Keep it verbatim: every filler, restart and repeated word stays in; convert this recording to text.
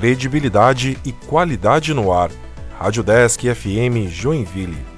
credibilidade e qualidade no ar. Rádio Desk F M Joinville.